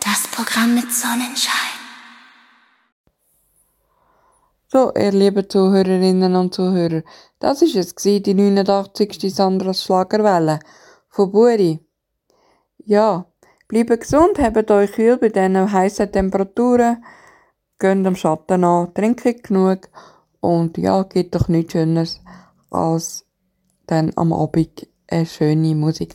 Das Programm mit Sonnenschein. So, ihr lieben Zuhörerinnen und Zuhörer, das war es, die 89. Sandras Schlagerwelle von Buri. Ja, bleibt gesund, habt euch kühl bei diesen heissen Temperaturen, geht am Schatten an, trinkt genug und ja, gibt doch nichts Schöneres als dann am Abend eine schöne Musik